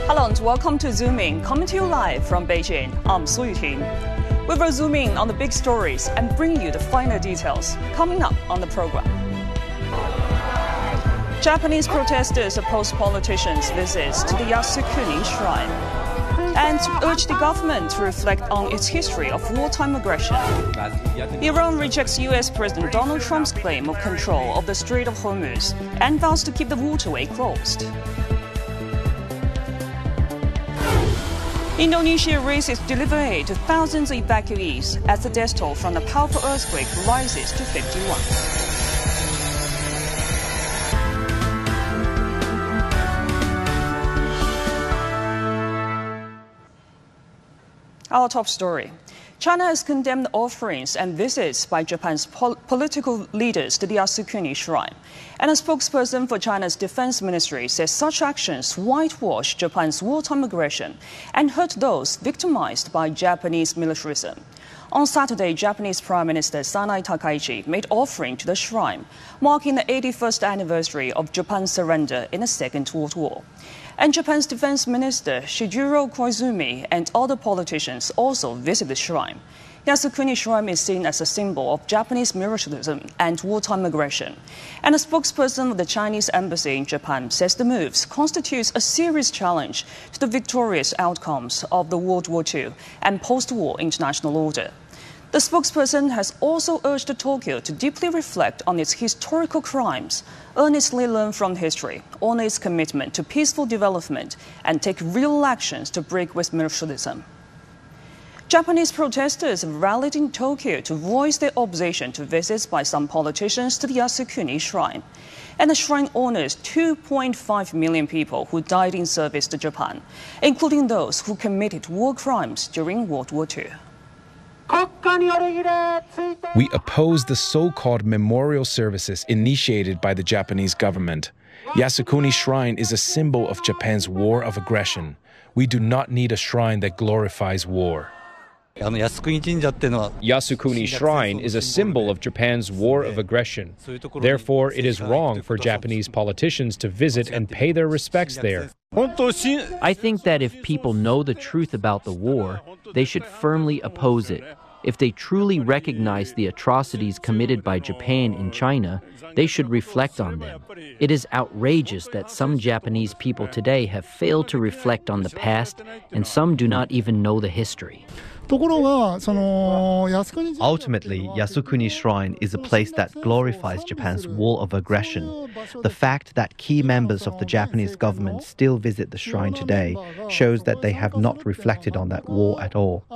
Hello and welcome to Zoom In, coming to you live from Beijing. I'm Su Yuting. We will zoom in on the big stories and bring you the finer details coming up on the program. Japanese protesters oppose politicians' visits to the Yasukuni Shrine and urge the government to reflect on its history of wartime aggression. Iran rejects US President Donald Trump's claim of control of the Strait of Hormuz and vows to keep the waterway closed. Indonesia raises delivery aid to thousands of evacuees as the death toll from the powerful earthquake rises to 51. Our top story. China has condemned offerings and visits by Japan's political leaders to the Yasukuni Shrine. And a spokesperson for China's defense ministry says such actions whitewash Japan's wartime aggression and hurt those victimized by Japanese militarism. On Saturday, Japanese Prime Minister Sanai Takaichi made offering to the shrine, marking the 81st anniversary of Japan's surrender in the Second World War. And Japan's Defense Minister Shiguro Koizumi and other politicians also visit the shrine. Yasukuni Shrine is seen as a symbol of Japanese militarism and wartime aggression. And a spokesperson of the Chinese embassy in Japan says the moves constitutes a serious challenge to the victorious outcomes of the World War II and post-war international order. The spokesperson has also urged Tokyo to deeply reflect on its historical crimes, earnestly learn from history, honor its commitment to peaceful development, and take real actions to break with militarism. Japanese protesters rallied in Tokyo to voice their opposition to visits by some politicians to the Yasukuni Shrine. And the shrine honors 2.5 million people who died in service to Japan, including those who committed war crimes during World War II. We oppose the so-called memorial services initiated by the Japanese government. Yasukuni Shrine is a symbol of Japan's war of aggression. We do not need a shrine that glorifies war. Yasukuni Shrine is a symbol of Japan's war of aggression. Therefore, it is wrong for Japanese politicians to visit and pay their respects there. I think that if people know the truth about the war, they should firmly oppose it. If they truly recognize the atrocities committed by Japan in China, they should reflect on them. It is outrageous that some Japanese people today have failed to reflect on the past, and some do not even know the history. Ultimately, Yasukuni Shrine is a place that glorifies Japan's war of aggression. The fact that key members of the Japanese government still visit the shrine today shows that they have not reflected on that war at all.